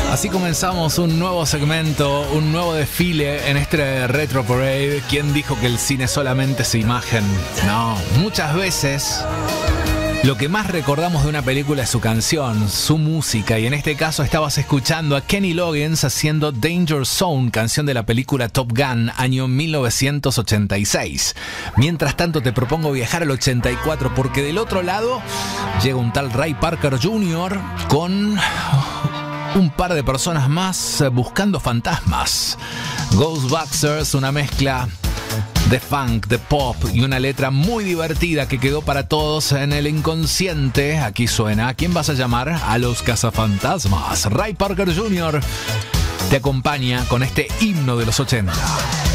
Así comenzamos un nuevo segmento, un nuevo desfile en este Retro Parade. ¿Quién dijo que el cine solamente es imagen? No, muchas veces lo que más recordamos de una película es su canción, su música, y en este caso estabas escuchando a Kenny Loggins haciendo Danger Zone, canción de la película Top Gun, año 1986. Mientras tanto te propongo viajar al 84, porque del otro lado llega un tal Ray Parker Jr. con un par de personas más buscando fantasmas. Ghostbusters, una mezcla de funk, de pop y una letra muy divertida que quedó para todos en el inconsciente. Aquí suena. ¿A quién vas a llamar? A los cazafantasmas. Ray Parker Jr. te acompaña con este himno de los 80.